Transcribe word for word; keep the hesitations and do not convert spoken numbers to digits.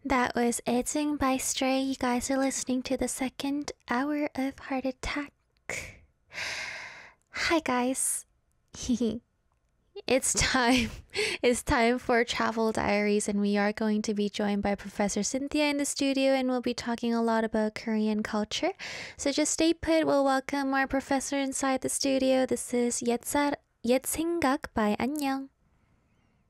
That was Edsing by Stray. You guys are listening to the second hour of Heart Attack. Hi guys. It's time. It's time for Travel Diaries, and we are going to be joined by Professor Cynthia in the studio, and we'll be talking a lot about Korean culture. So just stay put. We'll welcome our professor inside the studio. This is Yetsar Yet생각 by Annyeong.